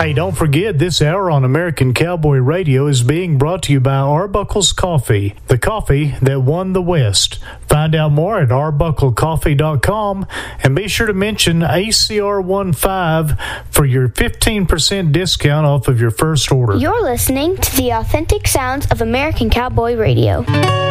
Hey, don't forget, this hour on American Cowboy Radio is being brought to you by Arbuckle's Coffee, the coffee that won the West. Find out more at arbucklecoffee.com and be sure to mention ACR15 for your 15% discount off of your first order. You're listening to the authentic sounds of American Cowboy Radio.